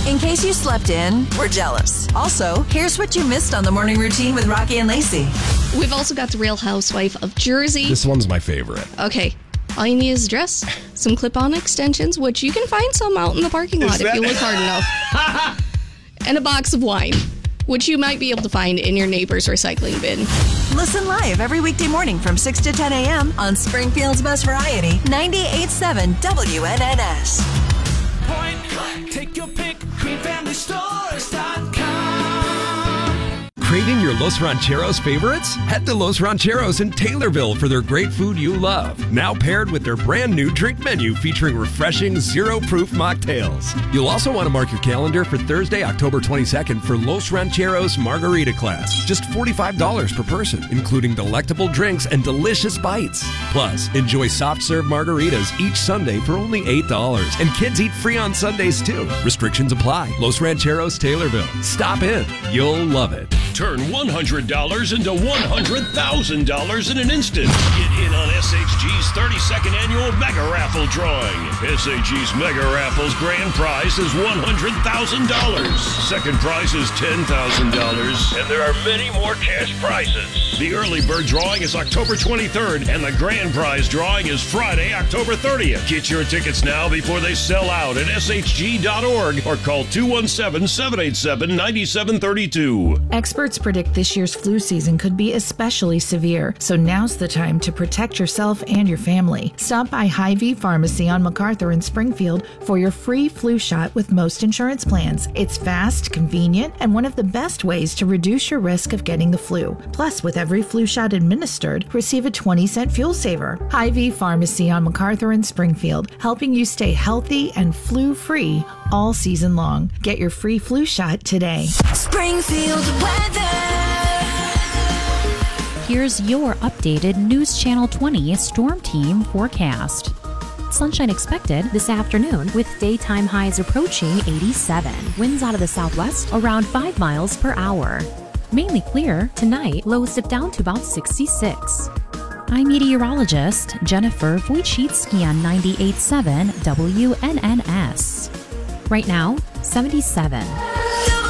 In case you slept in, we're jealous. Also, here's what you missed on the morning routine with Rocky and Lacey. We've also got the Real Housewife of Jersey. This one's my favorite. Okay. All you need is a dress, some clip-on extensions, which you can find some out in the parking lot if you look hard enough, and a box of wine, which you might be able to find in your neighbor's recycling bin. Listen live every weekday morning from 6 to 10 a.m. on Springfield's Best Variety, 98.7 WNNS. Point, take your pick, greenfamilystores.com. Craving your Los Rancheros favorites? Head to Los Rancheros in Taylorville for their great food you love. Now paired with their brand new drink menu featuring refreshing zero-proof mocktails. You'll also want to mark your calendar for Thursday, October 22nd for Los Rancheros Margarita Class. Just $45 per person, including delectable drinks and delicious bites. Plus, enjoy soft-serve margaritas each Sunday for only $8. And kids eat free on Sundays too. Restrictions apply. Los Rancheros Taylorville. Stop in. You'll love it. Turn $100 into $100,000 in an instant. Get in on SHG's 32nd annual Mega Raffle drawing. SHG's Mega Raffle's grand prize is $100,000. Second prize is $10,000. And there are many more cash prizes. The early bird drawing is October 23rd, and the grand prize drawing is Friday, October 30th. Get your tickets now before they sell out at shg.org or call 217-787-9732. Experts predict this year's flu season could be especially severe, so now's the time to protect yourself and your family. Stop by Hy-Vee Pharmacy on MacArthur in Springfield for your free flu shot with most insurance plans. It's fast, convenient, and one of the best ways to reduce your risk of getting the flu. Plus, with every flu shot administered, receive a 20-cent fuel saver. Hy-Vee Pharmacy on MacArthur in Springfield, helping you stay healthy and flu-free all season long. Get your free flu shot today. Springfield weather. Here's your updated News Channel 20 Storm Team forecast. Sunshine expected this afternoon with daytime highs approaching 87. Winds out of the southwest around 5 miles per hour. Mainly clear tonight, lows dip down to about 66. I'm meteorologist Jennifer Wojcicki on 98.7 WNNS. Right now, 77.